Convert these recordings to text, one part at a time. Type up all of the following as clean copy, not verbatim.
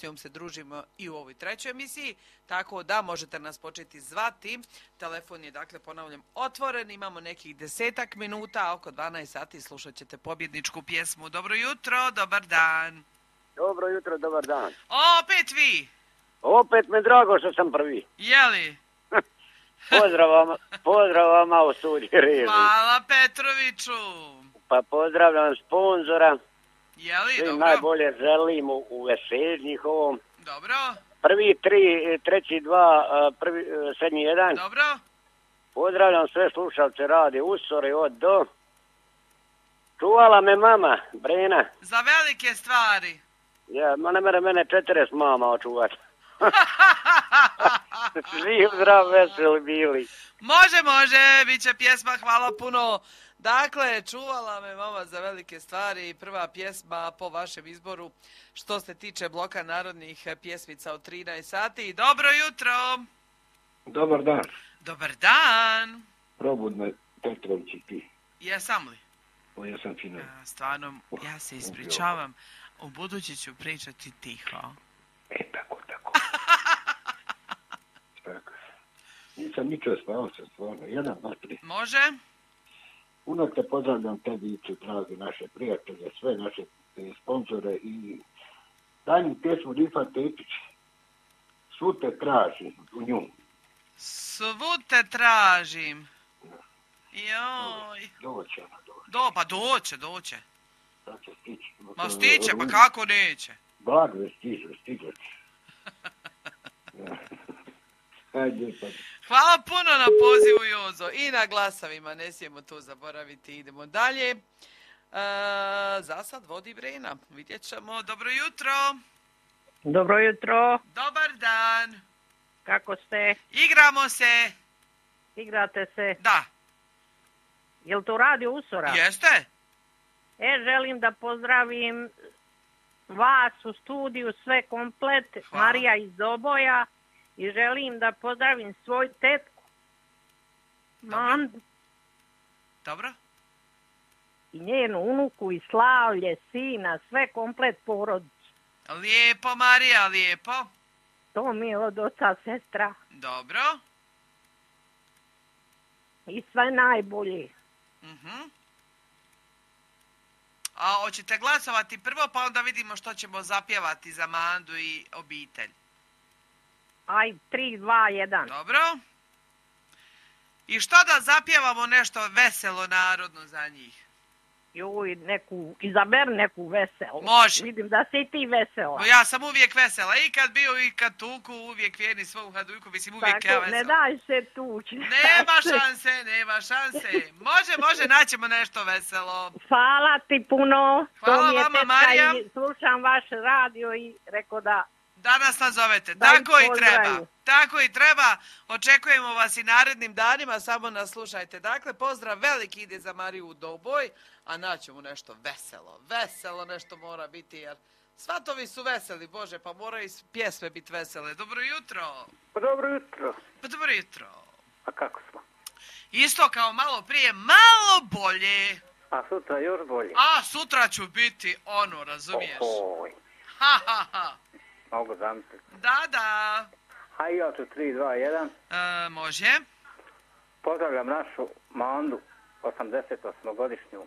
s njom se družimo i u ovoj trećoj emisiji, tako da možete nas početi zvati. Telefon je, dakle, ponavljam, otvoren, imamo nekih 10 minuta, a oko 12 sati slušat ćete pobjedničku pjesmu. Dobro jutro, dobar dan. Dobro jutro, dobar dan. Opet vi. Opet me drago što sam prvi. Jeli? Pozdrav vama u studiju režiji. Hvala Petroviću. Pa pozdravljam sponzora. Jeli, svim dobro. Najbolje želim u veselju njihovom. Dobro. Prvi 3, treći 2, sedmi 1. Dobro. Pozdravljam sve slušalce radi Usore od do. Čuvala me mama, Brena. Za velike stvari. Ja, ne mere mene 40 mama očuvati. Živ, zdrav, veseli bili. Može, bit će pjesma, hvala puno. Dakle, čuvala me mama za velike stvari, prva pjesma po vašem izboru što se tiče bloka narodnih pjesmica od 13 sati. Dobro jutro! Dobar dan. Dobar dan! Probudno Petrović i ti. Jesam li? O, ja sam fino. Stvarno, ja se ispričavam. U budući ću pričati tiho. Tako. Tako. Nisam ničeo spavao se stvarno. 1, 2, 3. Može? Puno te pozdravljam tebi i dragi naše prijatelje, sve naše sponzore i daj mi pjesmu Rifa Tepić. Svu te tražim u nju. Svu te tražim. Joj. Doće. Pa doće. Sad će stići. Ma stiće, pa kako neće? Blago stiže. Ajde, pa. Hvala puno na pozivu, Jozo. I na glasovima, ne smijemo to zaboraviti. Idemo dalje. Za sad vodi Brena. Vidjet ćemo. Dobro jutro. Dobro jutro. Dobar dan. Kako ste? Igramo se. Igrate se? Da. Jel to radio Usora? Jeste? Želim da pozdravim vas u studiju, sve komplet, hvala. Marija iz Doboja. I želim da pozdravim svoju tetku, Mandu. Dobro. I njenu unuku i Slavlje, sina, sve komplet porodicu. Lijepo, Marija, lijepo. To mi je od oca, sestra. Dobro. I sve najbolje. A hoćete glasovati prvo, pa onda vidimo što ćemo zapjevati za Mandu i obitelj. Aj, 3, 2, 1. Dobro. I što da zapjevamo nešto veselo narodno za njih? Joj, izaber neku veselu. Može. Vidim da si i ti vesela. Ja sam uvijek vesela. I kad bio i kad tuku, uvijek vjeni svoju hadujku, mislim uvijek ja vesela. Ne daj se tući. Nema šanse. Može, naćemo nešto veselo. Hvala ti puno. Hvala to mi je vama, tetka Marija. I slušam vaš radio i rekao da... Danas nazovete. Da Tako i treba. Očekujemo vas i narednim danima, samo nas slušajte. Dakle, pozdrav veliki ide za Mariju u Doboj, a naćemo nešto veselo. Veselo nešto mora biti, jer svatovi su veseli, Bože, pa moraju pjesme biti vesele. Dobro jutro. Pa dobro jutro. Dobro jutro. A kako smo? Isto kao malo prije, malo bolje. A sutra još bolje. A sutra ću biti ono, razumiješ? Ohoj. Ha. Mogu zamisliti. Da. A ja ću 3, 2, 1. Može. Pozdravljam našu Mandu, 88-godišnju.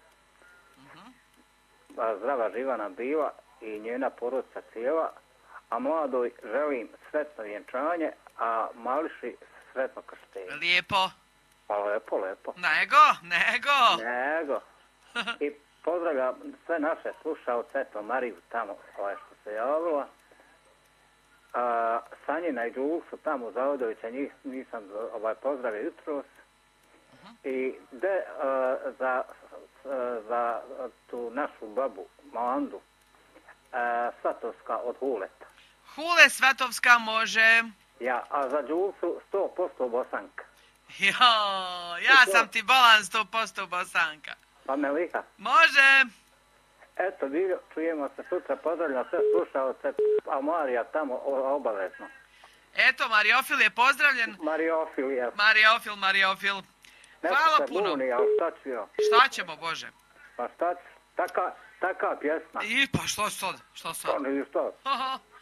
Zdrava živa nam bila i njena porodica cijela. A mladoj želim sretno vjenčanje, a mališi sretno krštenje. Lijepo. Pa lepo. Nego. I pozdravljam sve naše slušalce, eto Mariju tamo što se javila. Sanjina i Đulu su tamo Zavodovića, njih nisam pozdravio jutros. I za tu našu babu Mandu, Svatovska od Huleta. Hule Svatovska može. Ja, a za Đulu su 100% Bosanka. Ja sam ti bolan 100% Bosanka. Pa Melika. Može. Eto, čujemo se sutra, pozdravljam sve slušalce, a Marija tamo obavezno. Eto, Mariofil je pozdravljen. Mariofil. Hvala puno. Buni, ali šta ću ja? Šta ćemo, Bože? Pa šta ću? Taka pjesma. I pa što sad? Pa ništa.